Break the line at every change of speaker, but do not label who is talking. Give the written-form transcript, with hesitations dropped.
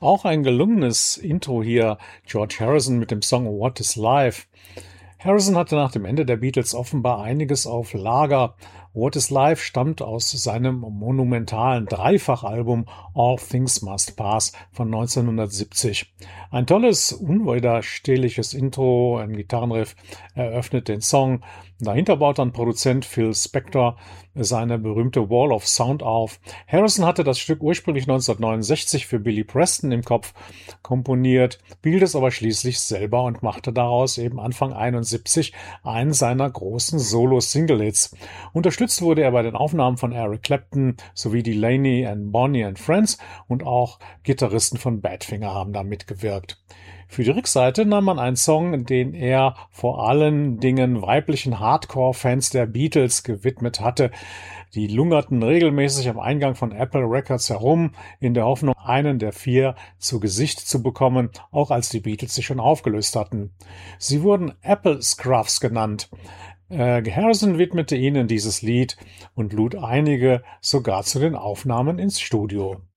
Auch ein gelungenes Intro hier, George Harrison mit dem Song What is Life. Harrison hatte nach dem Ende der Beatles offenbar einiges auf Lager. What is Life stammt aus seinem monumentalen Dreifachalbum All Things Must Pass von 1970. Ein tolles, unwiderstehliches Intro, ein Gitarrenriff eröffnet den Song. Dahinter baut dann Produzent Phil Spector seine berühmte Wall of Sound auf. Harrison hatte das Stück ursprünglich 1969 für Billy Preston im Kopf komponiert, behielt es aber schließlich selber und machte daraus eben Anfang 71 einen seiner großen Solo-Single-Hits. Unterstützt wurde er bei den Aufnahmen von Eric Clapton sowie Delaney and Bonnie and Friends und auch Gitarristen von Badfinger haben da mitgewirkt. Für die Rückseite nahm man einen Song, den er vor allen Dingen weiblichen Hardcore-Fans der Beatles gewidmet hatte. Die lungerten regelmäßig am Eingang von Apple Records herum, in der Hoffnung, einen der 4 zu Gesicht zu bekommen, auch als die Beatles sich schon aufgelöst hatten. Sie wurden Apple Scruffs genannt. Harrison widmete ihnen dieses Lied und lud einige sogar zu den Aufnahmen ins Studio.